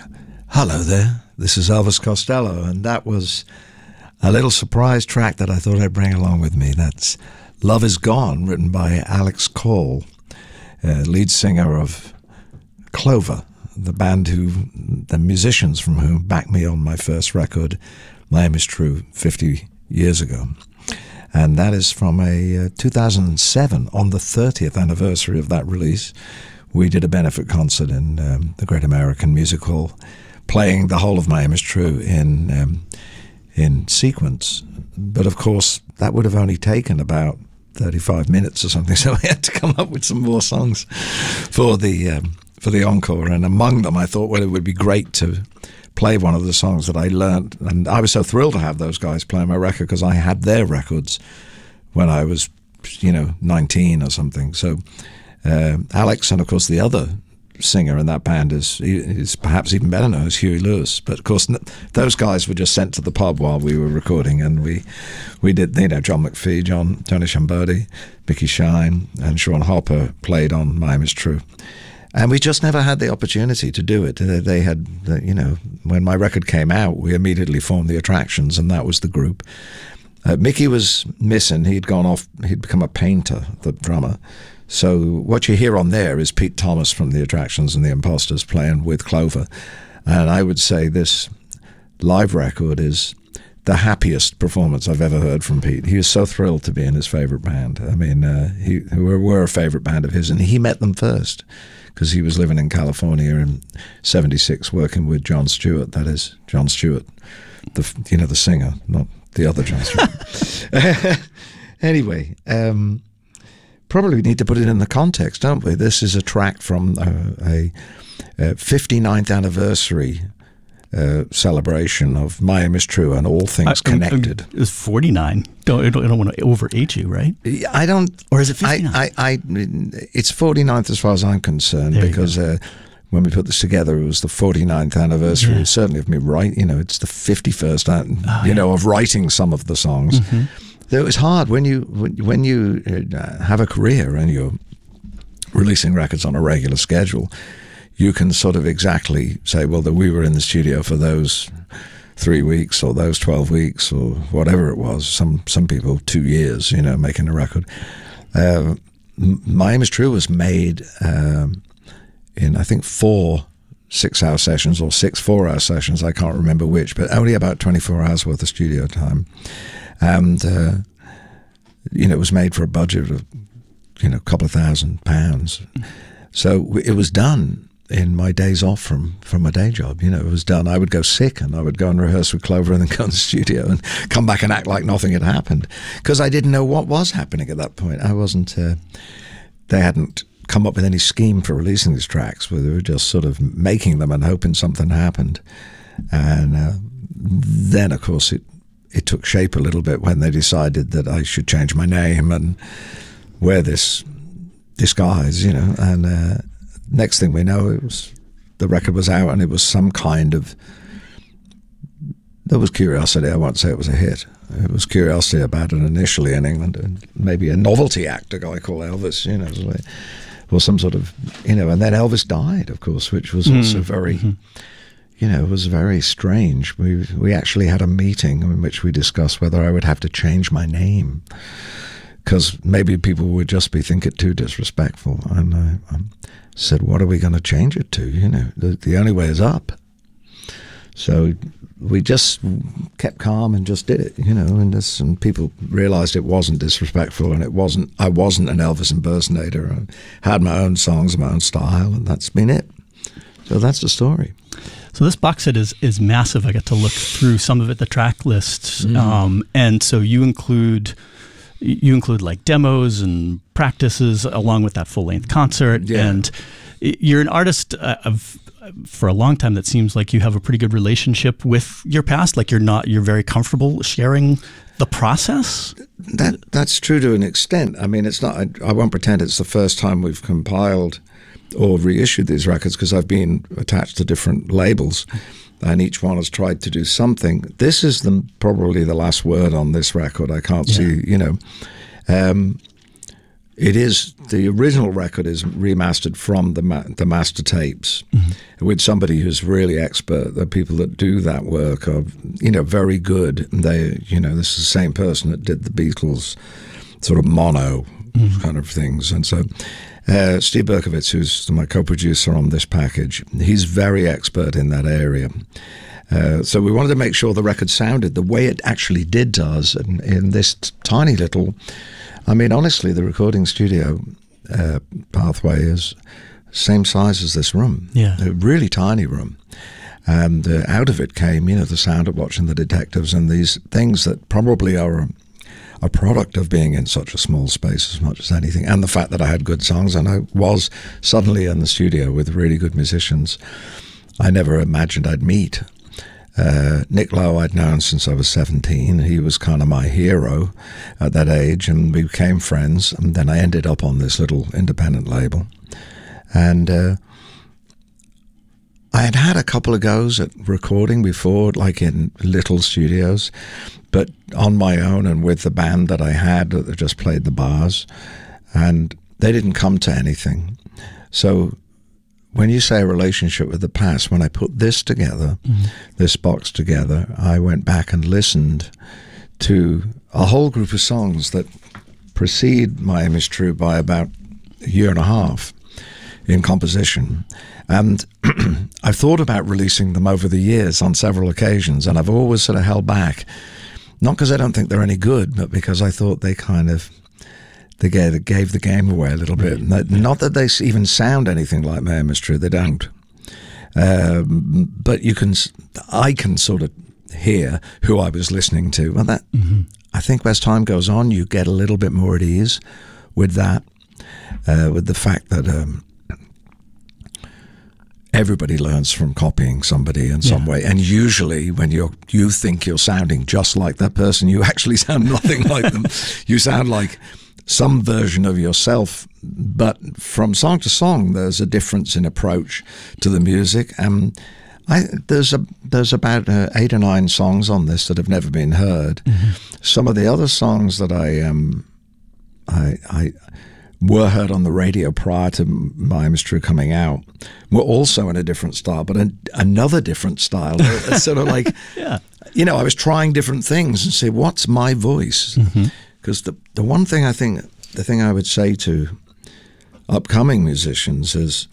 Hello there, this is Elvis Costello, and that was a little surprise track that I thought I'd bring along with me. That's Love Is Gone, written by Alex Cole, lead singer of Clover, the band the musicians from whom backed me on my first record, My Aim Is True, 50 years ago. And that is from a 2007, on the 30th anniversary of that release. We did a benefit concert in the Great American Music Hall, playing the whole of My Aim Is True in sequence. But of course, that would have only taken about 35 minutes or something, so we had to come up with some more songs for the encore. And among them, I thought, well, it would be great to play one of the songs that I learned. And I was so thrilled to have those guys play my record, because I had their records when I was, 19 or something. So Alex, and of course the other singer in that band is perhaps even better known as Huey Lewis. But of course those guys were just sent to the pub while we were recording, and we did, John McPhee, Tony Shambodi, Mickey Shine, and Sean Hopper played on My Aim Is True. And we just never had the opportunity to do it. They had, when my record came out, we immediately formed the Attractions, and that was the group. Mickey was missing. He'd gone off, he'd become a painter, the drummer. So what you hear on there is Pete Thomas from the Attractions and the Imposters playing with Clover. And I would say this live record is the happiest performance I've ever heard from Pete. He was so thrilled to be in his favorite band. I mean, we're a favorite band of his, and he met them first because he was living in California in '76 working with Jon Stewart. That is Jon Stewart, the singer, not the other Jon Stewart. Anyway, probably need to put it in the context, don't we? This is a track from a 59th anniversary celebration of My Aim Is True and All Things Connected. It was 49. I don't want to overage you, right? I don't. Or is it 59? It's 49th as far as I'm concerned, there because when we put this together, it was the 49th anniversary. Yeah. Certainly of me writing, it's the 51st, of writing some of the songs. Mm-hmm. Though it's hard when you have a career and you're releasing records on a regular schedule. You can sort of exactly say, well, that we were in the studio for those 3 weeks or those 12 weeks or whatever it was. Some people 2 years, making a record. My Aim Is True was made in, I think, 4 6-hour sessions or 6 4-hour sessions. I can't remember which, but only about 24 hours worth of studio time. And, it was made for a budget of, a couple of £1,000. So it was done in my days off from my day job. It was done. I would go sick and I would go and rehearse with Clover and then go in the studio and come back and act like nothing had happened, because I didn't know what was happening at that point. I wasn't, they hadn't come up with any scheme for releasing these tracks. They were just sort of making them and hoping something happened. And then, of course, it took shape a little bit when they decided that I should change my name and wear this disguise, and next thing we know, the record was out, and it was some kind of, there was curiosity. I won't say it was a hit. It was curiosity about it initially in England, and maybe a novelty act, a guy called Elvis, or some sort of, and then Elvis died, of course, which was also very, it was very strange. We actually had a meeting in which we discussed whether I would have to change my name, because maybe people would just think it too disrespectful. And I said, what are we going to change it to? The only way is up. So we just kept calm and just did it, and people realized it wasn't disrespectful, and I wasn't an Elvis impersonator. I had my own songs, my own style, and that's been it. So that's the story. So this box set is massive. I got to look through some of it, the track lists. And so you include like demos and practices along with that full-length concert. Yeah. And you're an artist for a long time that seems like you have a pretty good relationship with your past. Like you're very comfortable sharing the process. That's true to an extent. I mean, it's not, I won't pretend it's the first time we've compiled or reissued these records, because I've been attached to different labels and each one has tried to do something. This is probably the last word on this record. I can't see, It is, the original record is remastered from the master tapes with somebody who's really expert. The people that do that work are, very good. They, this is the same person that did the Beatles sort of mono kind of things. And so Steve Berkovitz, who's my co-producer on this package, he's very expert in that area. So we wanted to make sure the record sounded the way it actually did to us in this tiny little... I mean, honestly, the recording studio pathway is same size as this room. Yeah. A really tiny room. And out of it came, the sound of watching the detectives and these things that probably are a product of being in such a small space as much as anything. And the fact that I had good songs and I was suddenly in the studio with really good musicians I never imagined I'd meet. Nick Lowe I'd known since I was 17. He was kind of my hero at that age, and we became friends. And then I ended up on this little independent label. And I had had a couple of goes at recording before, like in little studios, but on my own and with the band that I had that just played the bars, and they didn't come to anything. So when you say a relationship with the past, when I put this together, this box together, I went back and listened to a whole group of songs that precede My Aim Is True by about a year and a half in composition. And I've thought about releasing them over the years on several occasions, and I've always sort of held back, not because I don't think they're any good, but because I thought they kind of... They gave the game away a little bit. Not that they even sound anything like My Aim Is True. They don't. But I can sort of hear who I was listening to. Well, that I think as time goes on, you get a little bit more at ease with that, with the fact that everybody learns from copying somebody in some way. And usually when you think you're sounding just like that person, you actually sound nothing like them. You sound like some version of yourself, but from song to song, there's a difference in approach to the music. There's about 8 or 9 songs on this that have never been heard. Some of the other songs that I were heard on the radio prior to My Aim Is True coming out were also in a different style, but another different style. It's sort of like, I was trying different things and say, what's my voice? Because the one thing the thing I would say to upcoming musicians is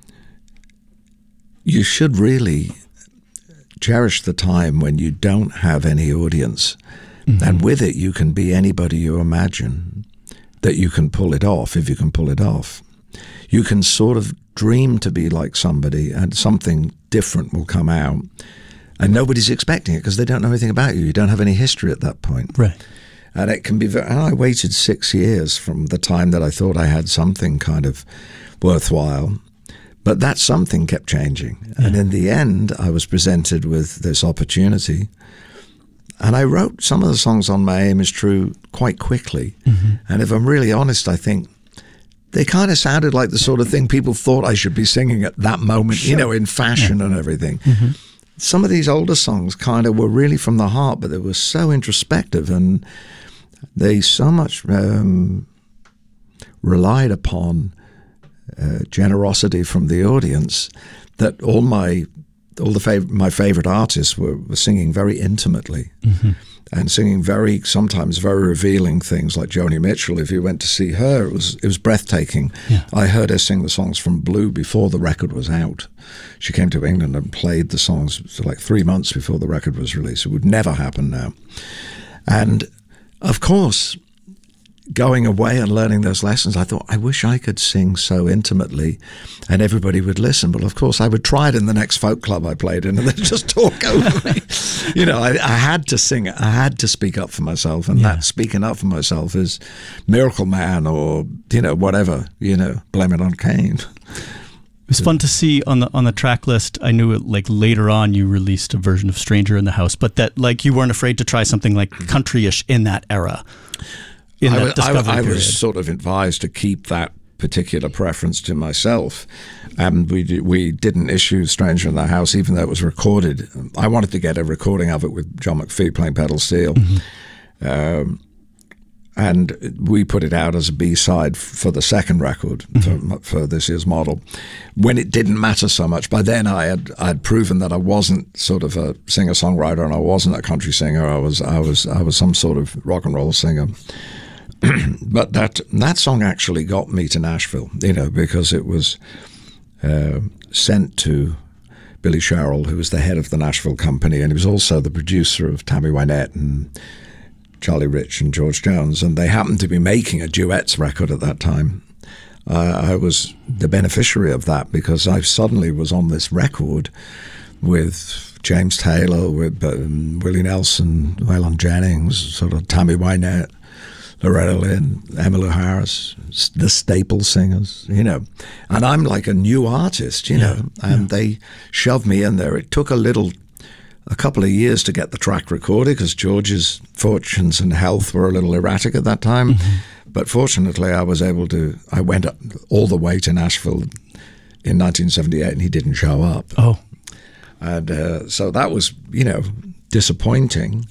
you should really cherish the time when you don't have any audience. And with it, you can be anybody you imagine, that you can pull it off if you can pull it off. You can sort of dream to be like somebody and something different will come out. And nobody's expecting it because they don't know anything about you. You don't have any history at that point. Right. And it can be and I waited 6 years from the time that I thought I had something kind of worthwhile. But that something kept changing. And in the end, I was presented with this opportunity. And I wrote some of the songs on My Aim Is True quite quickly. And if I'm really honest, I think they kind of sounded like the sort of thing people thought I should be singing at that moment, in fashion and everything. Some of these older songs kind of were really from the heart, but they were so introspective and they so much relied upon generosity from the audience that my favorite artists were singing very intimately and singing sometimes very revealing things, like Joni Mitchell. If you went to see her, it was breathtaking. I heard her sing the songs from Blue before the record was out. She came to England and played the songs like 3 months before the record was released. It would never happen now. And of course, going away and learning those lessons, I thought, I wish I could sing so intimately and everybody would listen. But of course, I would try it in the next folk club I played in and they'd just talk over me. I had to sing it. I had to speak up for myself. And that speaking up for myself is Miracle Man or, whatever, Blame It on Cain. It was fun to see on the track list. I knew it like later on you released a version of Stranger in the House, but that like you weren't afraid to try something like country-ish in that era. I was sort of advised to keep that particular preference to myself, and we didn't issue Stranger in the House, even though it was recorded. I wanted to get a recording of it with John McPhee playing pedal steel, and And we put it out as a B-side for the second record, for This Year's Model, when it didn't matter so much. By then I had proven that I wasn't sort of a singer-songwriter, and I wasn't a country singer. I was some sort of rock and roll singer. But that song actually got me to Nashville, because it was sent to Billy Sherrill, who was the head of the Nashville company, and he was also the producer of Tammy Wynette and Charlie Rich and George Jones, and they happened to be making a duets record at that time. I was the beneficiary of that because I suddenly was on this record with James Taylor, with Willie Nelson, Waylon Jennings, sort of Tammy Wynette, Loretta Lynn, Emmylou Harris, the staple singers, and I'm like a new artist, and they shoved me in there. It took a couple of years to get the track recorded because George's fortunes and health were a little erratic at that time. But fortunately, I went all the way to Nashville in 1978 and he didn't show up. Oh. And so that was, disappointing.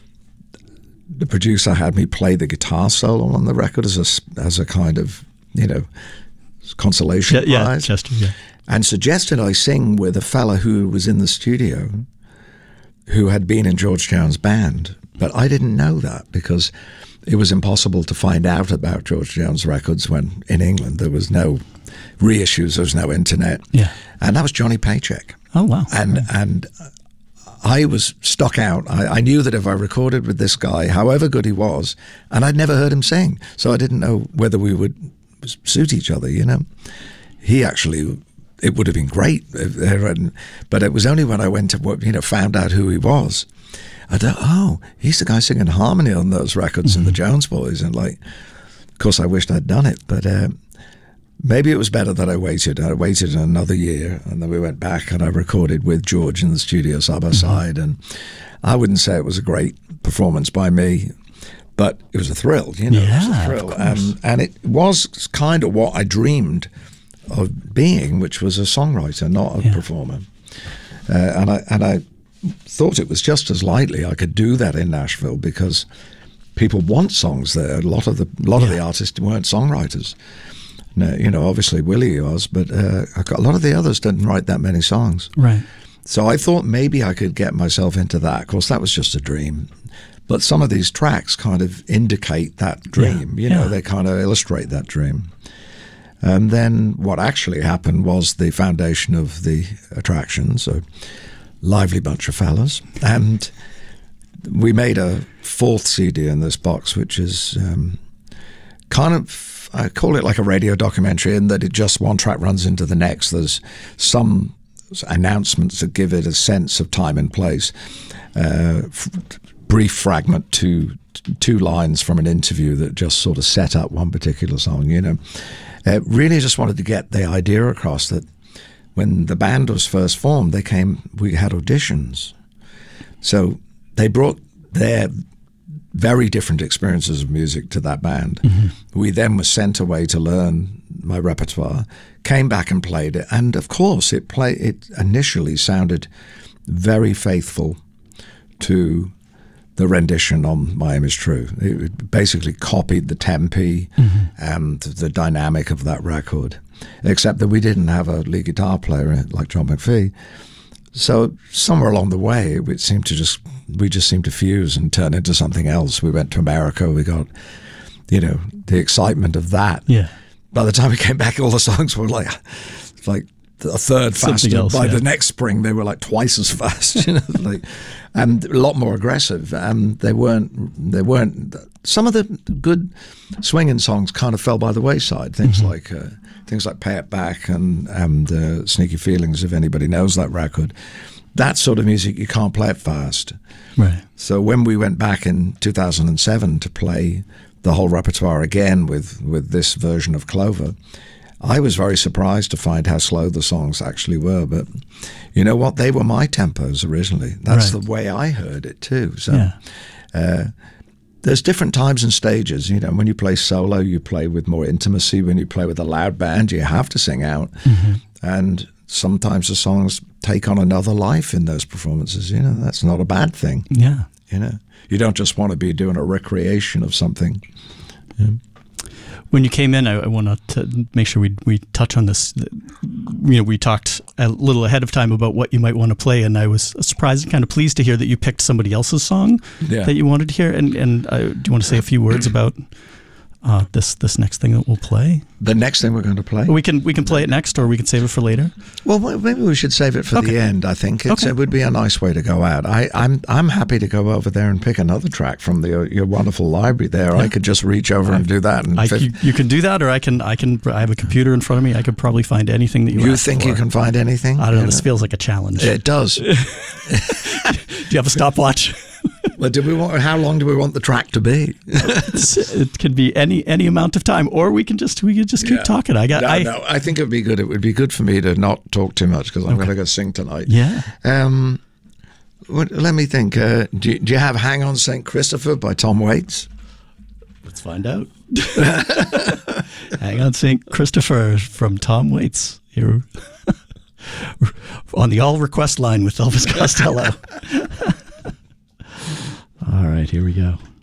The producer had me play the guitar solo on the record as a kind of, consolation prize. Yeah, Chester, yeah. And suggested I sing with a fella who was in the studio who had been in George Jones' band. But I didn't know that because it was impossible to find out about George Jones records when in England there was no reissues, there was no internet. Yeah. And that was Johnny Paycheck. Oh, wow. And I was stuck out. I knew that if I recorded with this guy, however good he was, and I'd never heard him sing, so I didn't know whether we would suit each other, He actually... It would have been great, but it was only when I went to, found out who he was. I thought, he's the guy singing harmony on those records and the Jones Boys. And of course, I wished I'd done it, but maybe it was better that I waited. I waited another year, and then we went back and I recorded with George in the studio side by side. And I wouldn't say it was a great performance by me, but it was a thrill, Yeah, it was a thrill. of course. And it was kind of what I dreamed of being, which was a songwriter, not a performer. And I thought it was just as likely I could do that in Nashville because people want songs there. A lot of the artists weren't songwriters. No, obviously Willie was, but a lot of the others didn't write that many songs. Right. So I thought maybe I could get myself into that. Of course, that was just a dream. But some of these tracks kind of indicate that dream. They kind of illustrate that dream. And then what actually happened was the foundation of the Attractions, a lively bunch of fellas. And we made a fourth CD in this box, which is kind of, I call it like a radio documentary in that it just one track runs into the next. There's some announcements that give it a sense of time and place. Brief fragment to two lines from an interview that just sort of set up one particular song, Really just wanted to get the idea across that when the band was first formed, we had auditions. So they brought their very different experiences of music to that band. We then were sent away to learn my repertoire, came back and played it. And of course, it initially sounded very faithful to the rendition on My Aim Is True. It basically copied the tempi and the dynamic of that record, except that we didn't have a lead guitar player like John McPhee. So somewhere along the way, we just seemed to fuse and turn into something else. We went to America. We got, the excitement of that. Yeah. By the time we came back, all the songs were like a third faster. By the next spring, they were like twice as fast, and a lot more aggressive. They weren't. Some of the good swinging songs kind of fell by the wayside. Things like Pay It Back and Sneaky Feelings. If anybody knows that record, that sort of music you can't play it fast. Right. So when we went back in 2007 to play the whole repertoire again with this version of Clover, I was very surprised to find how slow the songs actually were. But you know what? They were my tempos originally. That's the way I heard it too. So there's different times and stages. When you play solo, you play with more intimacy. When you play with a loud band, you have to sing out. And sometimes the songs take on another life in those performances. That's not a bad thing. Yeah. You don't just want to be doing a recreation of something. Yeah. When you came in, I want to make sure we touch on this. We talked a little ahead of time about what you might want to play, and I was surprised and kind of pleased to hear that you picked somebody else's song that you wanted to hear. And do you want to say a few words about this next thing that we'll play? The next thing we're going to play? We can play it next, or we can save it for later. Well, maybe we should save it for the end. I think it would be a nice way to go out. I'm happy to go over there and pick another track from your wonderful library there. Yeah. I could just reach over and do that. And you can do that, or I have a computer in front of me. I could probably find anything that you think for. You can find anything? I don't know. This feels like a challenge. It does. Do you have a stopwatch? Well, how long do we want the track to be? It could be any amount of time, or we can just keep talking. I think it would be good. It would be good for me to not talk too much because I'm going to go sing tonight. Yeah. Let me think. Do you have "Hang On St. Christopher" by Tom Waits? Let's find out. "Hang On St. Christopher" from Tom Waits here on the all request line with Elvis Costello. All right, here we go.